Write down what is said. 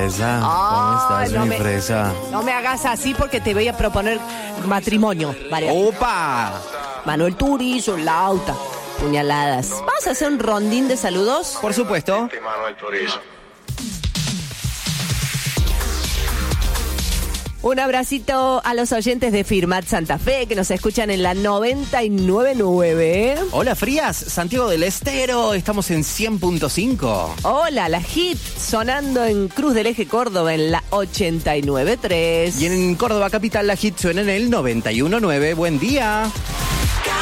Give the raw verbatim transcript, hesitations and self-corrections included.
fresa. Oh, ¿Cómo estás, no mi me, fresa? No me hagas así porque te voy a proponer matrimonio, María. ¡Opa! Manuel Turizo, Lauta, puñaladas. ¿Vamos a hacer un rondín de saludos? Por supuesto. Manuel Turizo. Un abracito a los oyentes de Firmat Santa Fe que nos escuchan en la noventa y nueve punto nueve. Hola, Frías, Santiago del Estero, estamos en cien punto cinco. Hola, la Hit sonando en Cruz del Eje Córdoba en la ochenta y nueve punto tres. Y en Córdoba Capital la Hit suena en el noventa y uno punto nueve. Buen día.